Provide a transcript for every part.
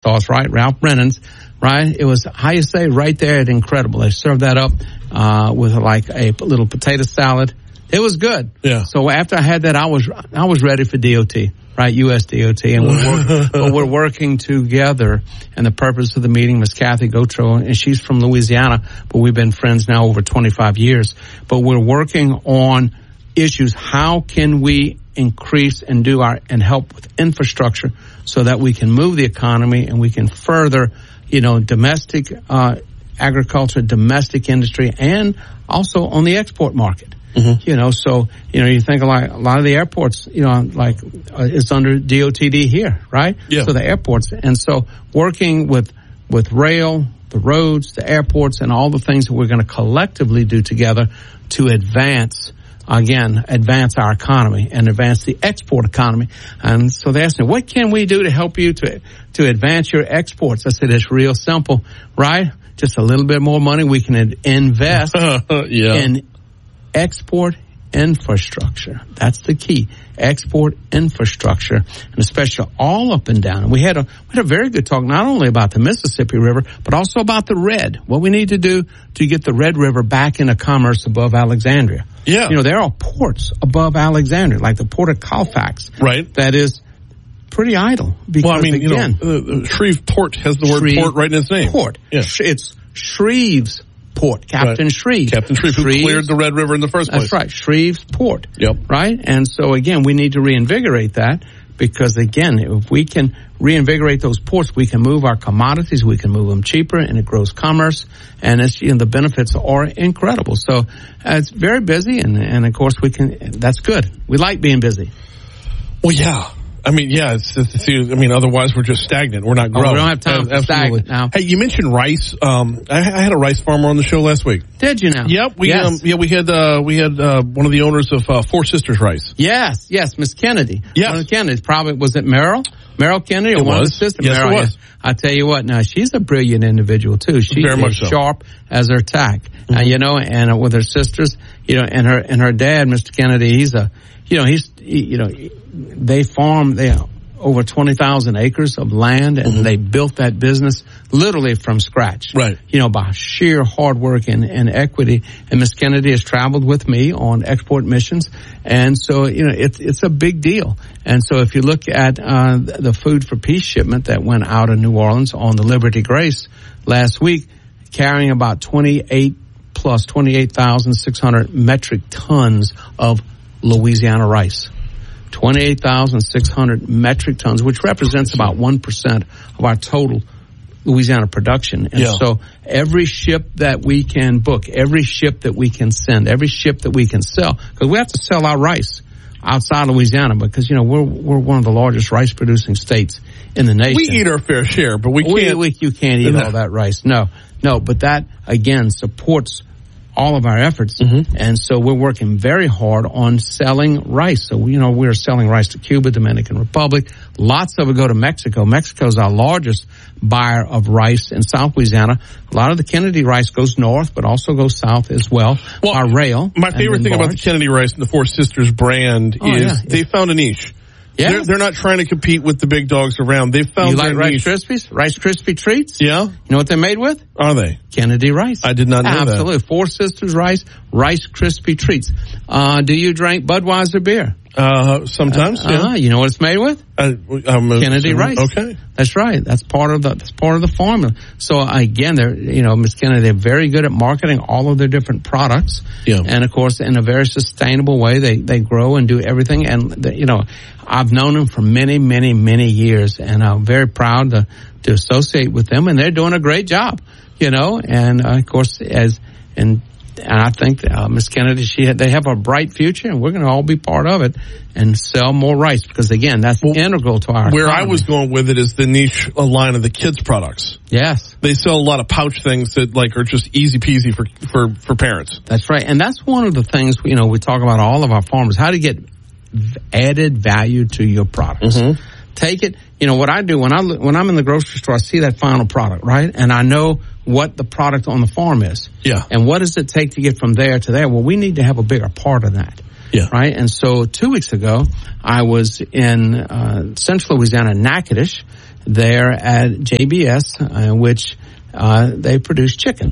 sauce, right? Ralph Brennan's, right? It was, how you say, right there at Incredible. They served that up with like a little potato salad. It was good. Yeah. So after I had that, I was ready for DOT, right? U.S. DOT, and we're working together. And the purpose of the meeting was Kathy Gautreaux, and she's from Louisiana, but we've been friends now over 25 years. But we're working on issues. How can we increase and help with infrastructure so that we can move the economy and we can further, domestic agriculture, domestic industry, and also on the export market. Mm-hmm. So you think like a lot of the airports, it's under DOTD here, right? Yeah. So the airports, and so working with rail, the roads, the airports, and all the things that we're going to collectively do together to advance our economy and advance the export economy. And so they asked me, what can we do to help you to advance your exports? I said, it's real simple, right? Just a little bit more money we can invest in export infrastructure. That's the key. Export infrastructure, and especially all up and down. And we had a very good talk not only about the Mississippi River, but also about the Red. What we need to do to get the Red River back into commerce above Alexandria. Yeah. There are ports above Alexandria, like the port of Colfax. Right. That is pretty idle. Because, Shreveport has the word port right in its name. Port. Yeah. It's Shreveport. Captain Shreve. Captain Shreve, who cleared the Red River in the first place. That's right, Shreveport. Yep. Right? And so, again, we need to reinvigorate that because, again, if we can reinvigorate those ports, we can move our commodities, we can move them cheaper, and it grows commerce, and it's, the benefits are incredible. So it's very busy, and of course, that's good. We like being busy. Well, yeah. Otherwise we're just stagnant. We're not growing. We don't have time to stagnant now. Hey, you mentioned rice. I had a rice farmer on the show last week. Did you now? Yep. We had one of the owners of Four Sisters Rice. Yes, Miss Kennedy. Yes. One of the Kennedys. Probably, was it Merrill? Merrill Kennedy or one of the sisters? Yes, Merrill, it was. I tell you what, now she's a brilliant individual too. She's very much so. Sharp as her tack. Mm-hmm. And with her sisters, and her dad, Mr. Kennedy, they farm over 20,000 acres of land, and mm-hmm. they built that business literally from scratch. Right. By sheer hard work and equity. And Miss Kennedy has traveled with me on export missions, and so it's a big deal. And so if you look at the Food for Peace shipment that went out of New Orleans on the Liberty Grace last week, carrying about 28,600 metric tons of Louisiana rice. 28,600 metric tons, which represents about 1% of our total Louisiana production. And so every ship that we can book, every ship that we can send, every ship that we can sell, because we have to sell our rice outside Louisiana because, we're one of the largest rice producing states in the nation. We eat our fair share, but we can't. You can't eat all that rice. No, but that, again, supports all of our efforts. Mm-hmm. And so we're working very hard on selling rice. So, we're selling rice to Cuba, Dominican Republic. Lots of it go to Mexico. Mexico is our largest buyer of rice in South Louisiana. A lot of the Kennedy rice goes north, but also goes south as well. Our rail. My favorite thing about the Kennedy rice and the Four Sisters brand is they found a niche. Yeah. They're not trying to compete with the big dogs around. They've found their niche. Rice Krispies? Rice Krispie treats? Yeah. You know what they're made with? Are they? Kennedy rice. I did not know that. Absolutely. Four Sisters rice, Rice Krispie treats. Do you drink Budweiser beer? Sometimes. You know what it's made with? Kennedy rice. Okay. That's right. That's part of the formula. So again, Miss Kennedy, they're very good at marketing all of their different products. Yeah. And of course, in a very sustainable way, they grow and do everything. And I've known them for many, many, many years, and I'm very proud to associate with them. And they're doing a great job. And of course, and I think Miss Kennedy, they have a bright future, and we're going to all be part of it and sell more rice because, again, that's integral to our Where economy. I was going with it is the niche line of the kids' products. Yes. They sell a lot of pouch things that are just easy peasy for parents. That's right. And that's one of the things, we talk about all of our farmers, how to get added value to your products. Mm-hmm. Take it. What I do when I'm in the grocery store, I see that final product, right? And I know what the product on the farm is. Yeah. And what does it take to get from there to there? Well, we need to have a bigger part of that. Yeah. Right. And so 2 weeks ago, I was in Central Louisiana, Natchitoches. there at JBS, which they produce chicken.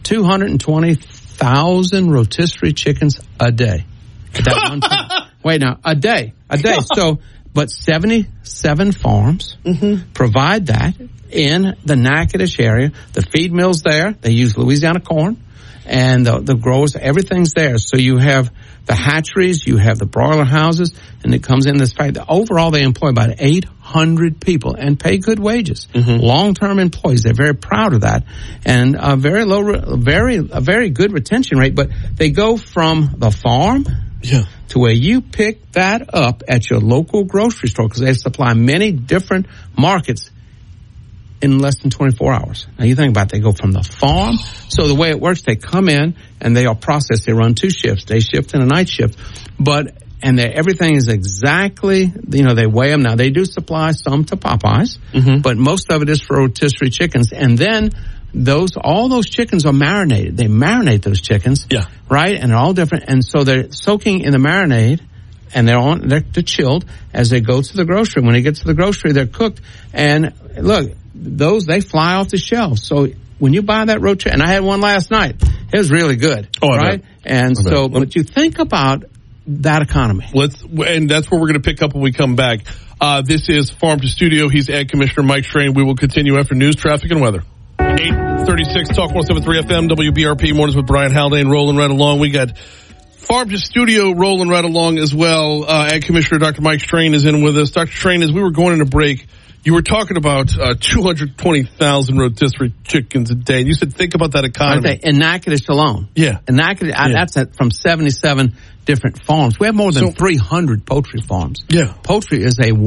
220,000 rotisserie chickens a day. That one wait, now, a day. So, but 77 farms provide that in the Natchitoches area. The feed mill's there. They use Louisiana corn. And the growers, everything's there. So you have the hatcheries, you have the broiler houses, and it comes in this factory. Overall, they employ about 800 people and pay good wages. Long-term employees. They're very proud of that, and a very good retention rate. But they go from the farm to where you pick that up at your local grocery store, because they supply many different markets in less than 24 hours. Now, you think about it, they go from the farm. So the way it works, they come in and they are processed. They run 2 shifts, day shift and a night shift. Everything is exactly, they weigh them. Now, they do supply some to Popeyes, but most of it is for rotisserie chickens. And then all those chickens are marinated. They marinate those chickens, right? And they're all different. And so they're soaking in the marinade, and they're chilled as they go to the grocery. When they get to the grocery, they're cooked. And look, they fly off the shelf. So when you buy that rotisserie, and I had one last night, it was really good, right? And so, but you think about that economy. And that's where we're going to pick up when we come back. This is Farm to Studio. He's Ag Commissioner Mike Strain. We will continue after news, traffic, and weather. 8:36, Talk 107.3 FM, WBRP, Mornings with Brian Haldane, rolling right along. We got Farm to Studio rolling right along as well. Ag Commissioner Dr. Mike Strain is in with us. Dr. Strain, as we were going into break, you were talking about 220,000 rotisserie chickens a day. And you said, think about that economy. In Natchitoches alone. Yeah. In Natchitoches, that's from 77 different farms. We have more than 300 poultry farms. Yeah. Poultry is a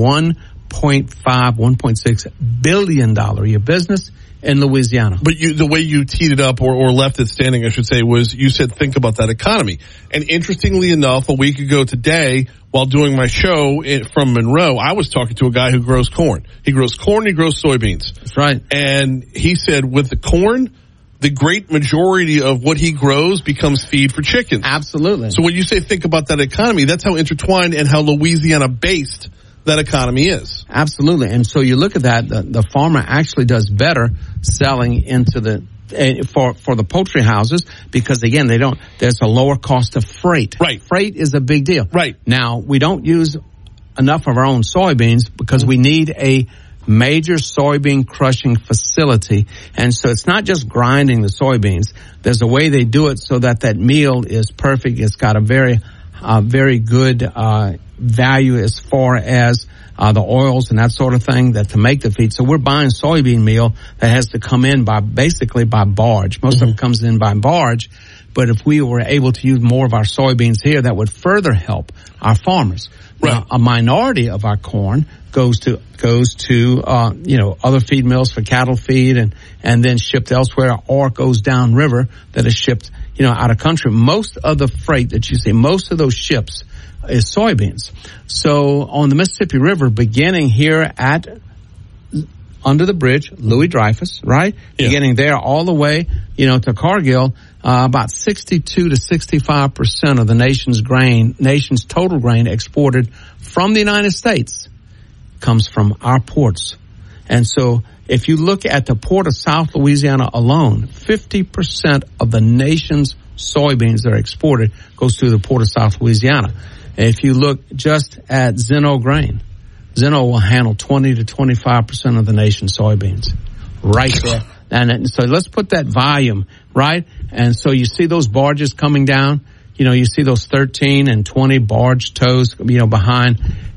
$1.6 billion a year business in Louisiana. But the way you teed it up, or left it standing, I should say, was you said, think about that economy. And interestingly enough, a week ago today, while doing my show from Monroe, I was talking to a guy who grows corn. He grows corn, he grows soybeans. That's right. And he said with the corn, the great majority of what he grows becomes feed for chickens. Absolutely. So when you say think about that economy, that's how intertwined and how Louisiana-based that economy is. Absolutely. And so you look at that, the farmer actually does better selling into for the poultry houses, because again, there's a lower cost of freight. Right. Freight is a big deal. Right. Now, we don't use enough of our own soybeans because we need a major soybean crushing facility. And so it's not just grinding the soybeans. There's a way they do it so that meal is perfect. It's got a very good value as far as the oils and that sort of thing to make the feed. So we're buying soybean meal that has to come in by barge. Most of it comes in by barge. But if we were able to use more of our soybeans here, that would further help our farmers. Right. Now, a minority of our corn goes to other feed mills for cattle feed and then shipped elsewhere, or it goes downriver that is shipped out of country. Most of the freight that you see, most of those ships is soybeans. So on the Mississippi River, beginning here under the bridge, Louis Dreyfus, right? Yeah. Beginning there all the way, to Cargill, about 62 to 65% of the nation's total grain exported from the United States comes from our ports. And so if you look at the port of South Louisiana alone, 50% of the nation's soybeans that are exported goes through the port of South Louisiana. And if you look just at Zeno grain, Zeno will handle 20 to 25% of the nation's soybeans right there. And so let's put that volume, right? And so you see those barges coming down, you see those 13 and 20 barge tows, behind,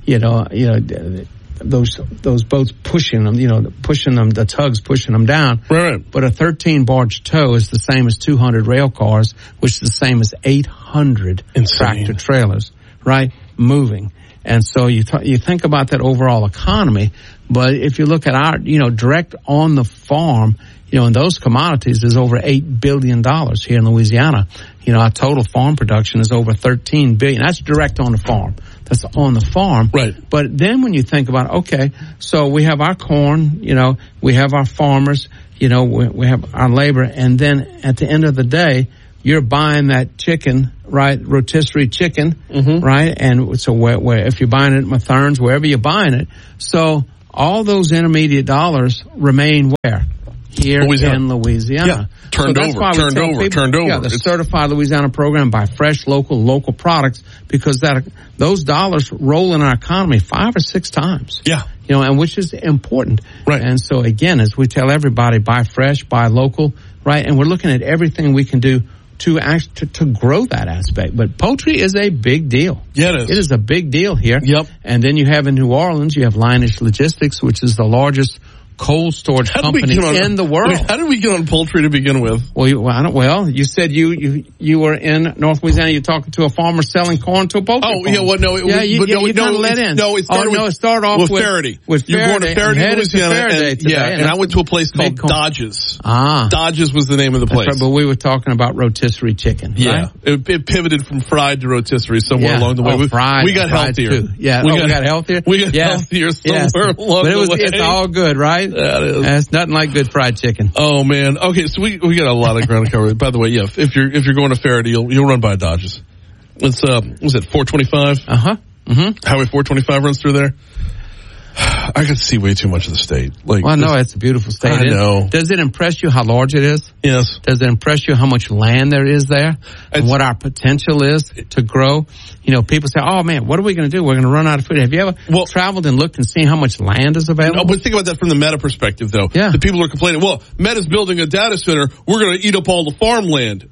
those boats pushing them, the tugs pushing them down. Right. But a 13 barge tow is the same as 200 rail cars, which is the same as 800 tractor trailers, right? Moving. And so you think about that overall economy. But if you look at our, direct on the farm, in those commodities is over $8 billion here in Louisiana. Our total farm production is over $13 billion. That's direct on the farm. That's on the farm. Right. But then when you think about, okay, so we have our corn, we have our farmers, we have our labor, and then at the end of the day, you're buying that chicken, right, rotisserie chicken, right? And so where if you're buying it at Mathern's, wherever you're buying it, so all those intermediate dollars remain where? Here in Louisiana. Yeah. Turned over. Yeah, the Certified Louisiana Program, buy fresh, local products, because those dollars roll in our economy 5 or 6 times. Yeah. And which is important. Right. And so, again, as we tell everybody, buy fresh, buy local, right? And we're looking at everything we can do to grow that aspect. But poultry is a big deal. Yeah, it is. It is a big deal here. Yep. And then you have in New Orleans, you have Lineage Logistics, which is the largest cold storage company in the world. Wait, how did we get on poultry to begin with? Well, you said you were in North Louisiana. You're talking to a farmer selling corn to a poultry farm. Yeah, well, no. It started off with Faraday. You're going to Faraday, Louisiana. And I went to a place called Dodge's. Dodge's was the name of the place. Right, but we were talking about rotisserie chicken. Yeah. Right? It pivoted from fried to rotisserie somewhere along the way. We got healthier. Too. Yeah, we got healthier? We got healthier somewhere along the way. It's all good, right? That is. It's nothing like good fried chicken. Oh man. Okay, so we got a lot of ground to cover. By the way, yeah, if you're going to Faraday, you'll run by Dodges. It's was it 425? Highway 425 runs through there. I could see way too much of the state. No, it's a beautiful state. I know. Does it impress you how large it is? Yes. Does it impress you how much land there is there and what our potential is to grow? People say, "Oh man, what are we going to do? We're going to run out of food." Have you ever traveled and looked and seen how much land is available? No, but think about that from the Meta perspective, though. Yeah. The people are complaining, well, Meta's building a data center. We're going to eat up all the farmland.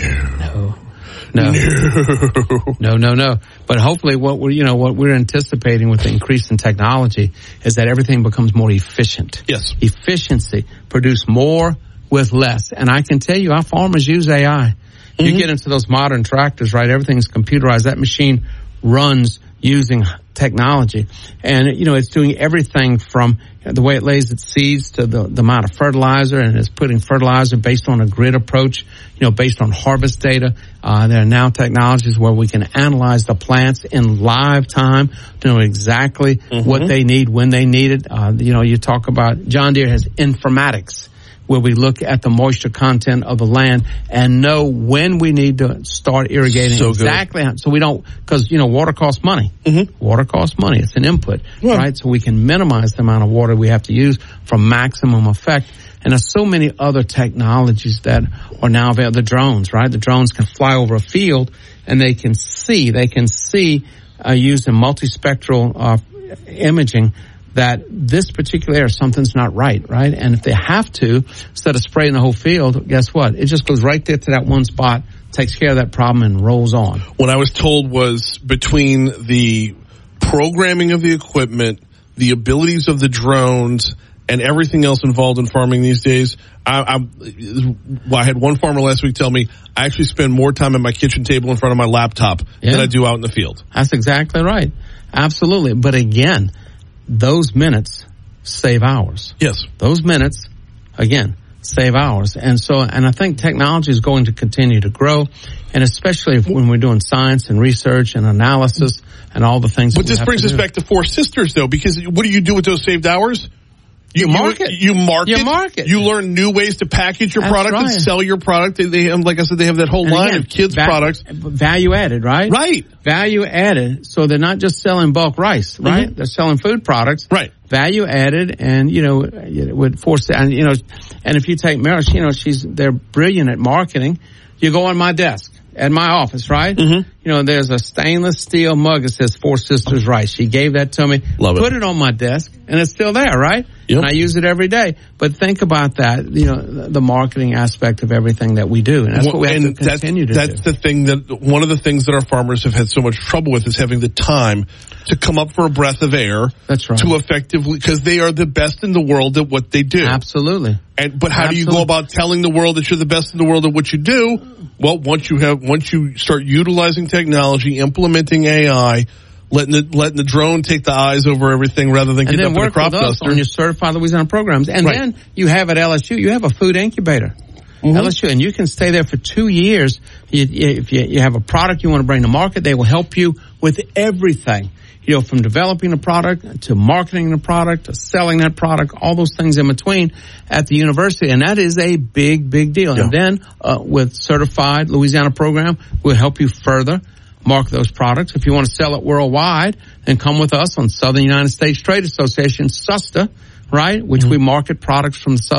No. But hopefully what we're anticipating with the increase in technology is that everything becomes more efficient. Yes. Efficiency. Produce more with less. And I can tell you, our farmers use AI. You get into those modern tractors, right? Everything's computerized. That machine runs using technology. And, it's doing everything from the way it lays its seeds to the amount of fertilizer, and it's putting fertilizer based on a grid approach, based on harvest data. There are now technologies where we can analyze the plants in live time to know exactly what they need, when they need it. You talk about John Deere has informatics, where we look at the moisture content of the land and know when we need to start irrigating. So we don't, because, water costs money. Water costs money. It's an input, right? So we can minimize the amount of water we have to use for maximum effect. And there's so many other technologies that are now available. The drones, right? The drones can fly over a field and they can see using multispectral imaging that this particular area, something's not right? And if they have to, instead of spraying the whole field, guess what? It just goes right there to that one spot, takes care of that problem, and rolls on. What I was told was between the programming of the equipment, the abilities of the drones, and everything else involved in farming these days, I had one farmer last week tell me, I actually spend more time at my kitchen table in front of my laptop than I do out in the field. That's exactly right. Absolutely. But again, those minutes save hours. Yes. Those minutes, again, save hours. And I think technology is going to continue to grow, and especially when we're doing science and research and analysis and all the things. But this brings us back to Four Sisters, though, because what do you do with those saved hours? You market. You market. You learn new ways to package your product and sell your product. They like I said, they have that whole line of kids' products. Value added, right? Right. Value added. So they're not just selling bulk rice, right? They're selling food products. Right. Value added, and with force, and and if you take Meryl, they're brilliant at marketing. You go on my desk at my office, right? There's a stainless steel mug that says Four Sisters Rice. She gave that to me. Love it. Put it on my desk, and it's still there, right? Yep. And I use it every day. But think about that, the marketing aspect of everything that we do. And that's what we have to continue to do. That's the thing one of the things that our farmers have had so much trouble with is having the time to come up for a breath of air. That's right. To effectively, because they are the best in the world at what they do. Absolutely. But how do you go about telling the world that you're the best in the world at what you do? Well, once you start utilizing technology, implementing AI, letting the drone take the eyes over everything rather than getting up in a crop duster. On your Certified Louisiana programs. And then you have at LSU, you have a food incubator. LSU, and you can stay there for 2 years. If you have a product you want to bring to market, they will help you with everything. From developing the product to marketing the product to selling that product, all those things in between at the university. And that is a big, big deal. Yeah. And then with Certified Louisiana program, we'll help you further market those products. If you want to sell it worldwide, then come with us on Southern United States Trade Association, SUSTA, right, which we market products from the